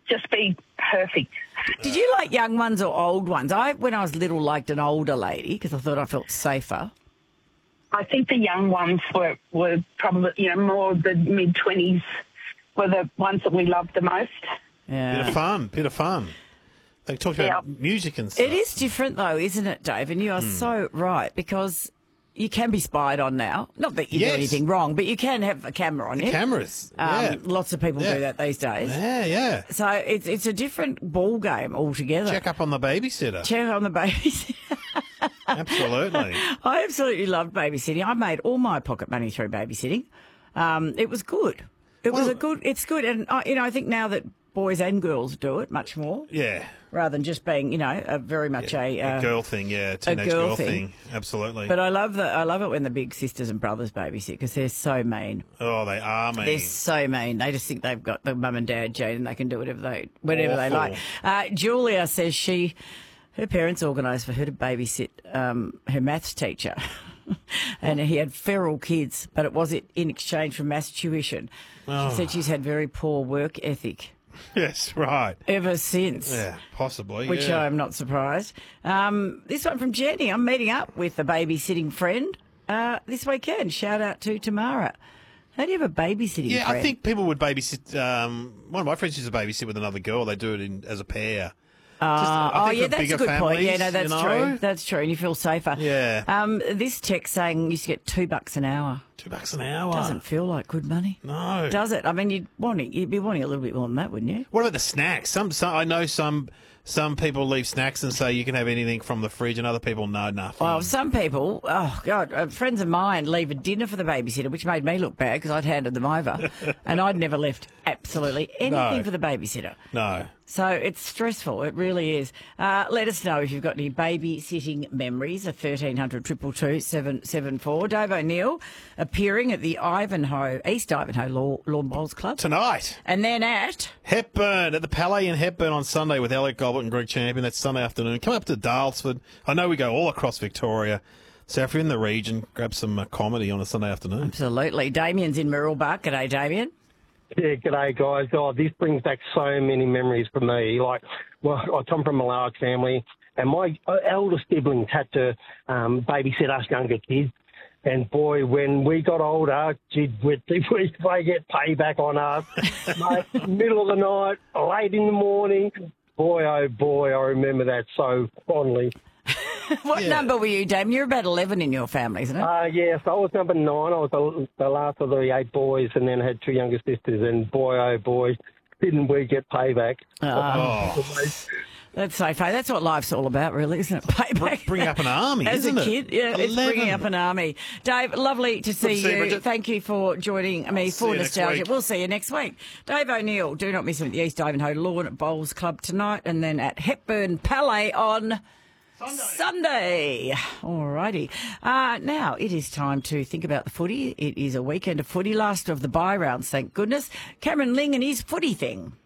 just be perfect. Did you like young ones or old ones? When I was little, liked an older lady because I thought I felt safer. I think the young ones were probably, more the mid-20s were the ones that we loved the most. Yeah. Bit of fun. They talked about music and stuff. It is different, though, isn't it, Dave? And you are so right, because you can be spied on now. Not that you do anything wrong, but you can have a camera on you. Cameras. Lots of people do that these days. Yeah. So it's a different ball game altogether. Check up on the babysitter. Check on the babysitter. Absolutely. I absolutely loved babysitting. I made all my pocket money through babysitting. It was good. It's good. And, I think now that boys and girls do it much more. Yeah. Rather than just being, very much a girl thing, teenage girl thing. Absolutely. But I love it when the big sisters and brothers babysit because they're so mean. Oh, they are mean. They're so mean. They just think they've got the mum and dad gene and they can do whatever they like. Julia says her parents organised for her to babysit her maths teacher. And he had feral kids, but it was in exchange for maths tuition. She said she's had very poor work ethic. Yes, right. Ever since. Yeah, possibly. Which I'm not surprised. This one from Jenny. I'm meeting up with a babysitting friend this weekend. Shout out to Tamara. How do you have a babysitting friend? Yeah, I think people would babysit. One of my friends used to babysit with another girl. They do it as a pair. That's a good point. Yeah, no, that's true. That's true, and you feel safer. Yeah. This text saying you used to get $2 an hour. $2 an hour. Doesn't feel like good money. No. Does it? I mean, you'd be wanting a little bit more than that, wouldn't you? What about the snacks? I know some people leave snacks and say you can have anything from the fridge, and other people know nothing. Well, some people, friends of mine leave a dinner for the babysitter, which made me look bad because I'd handed them over, and I'd never left absolutely anything for the babysitter. No. So it's stressful. It really is. Let us know if you've got any babysitting memories at 1300 222 774. Dave O'Neill appearing at the East Ivanhoe Lawn Bowls Club tonight. And then at Hepburn, at the Palais in Hepburn on Sunday with Elliot Goblet and Greg Champion. That's Sunday afternoon. Come up to Dalesford. I know we go all across Victoria. So if you're in the region, grab some comedy on a Sunday afternoon. Absolutely. Damien's in Mirrabah. G'day, Damien. Yeah, g'day, guys. Oh, this brings back so many memories for me. I come from a large family, and my eldest siblings had to babysit us younger kids. And, boy, when we got older, they get payback on us. Mate, middle of the night, late in the morning. Boy, oh, boy, I remember that so fondly. What number were you, Damien? You're about 11 in your family, isn't it? Yes, I was number 9. I was the last of the 8 boys, and then had 2 younger sisters. And boy, oh boy, didn't we get payback? That's so funny. That's what life's all about, really, isn't it? Payback. Bring up an army, isn't it? As a kid, yeah, 11. It's bringing up an army. Dave, lovely to see you. Bridget. Thank you for joining me for Nostalgia. We'll see you next week. Dave O'Neill, do not miss him at the East Ivanhoe Lawn Bowls Club tonight, and then at Hepburn Palais on Sunday. All righty. Now it is time to think about the footy. It is a weekend of footy, last of the bye rounds, thank goodness. Cameron Ling and his footy thing.